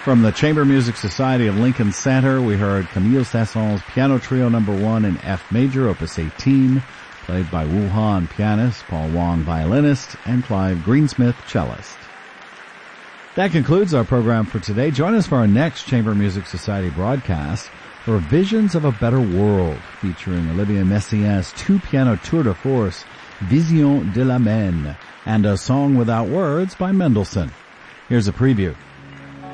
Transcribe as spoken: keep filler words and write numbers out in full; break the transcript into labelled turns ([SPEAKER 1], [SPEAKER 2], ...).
[SPEAKER 1] From the Chamber Music Society of Lincoln Center, we heard Camille Saint-Saëns Piano Trio Number One in F Major, Opus eighteen, played by Wu Han, pianist, Paul Wong, violinist, and Clive Greensmith, cellist. That concludes our program for today. Join us for our next Chamber Music Society broadcast for Visions of a Better World, featuring Olivier Messiaen's two-piano tour de force, Vision de la Main, and A Song Without Words by Mendelssohn. Here's a preview.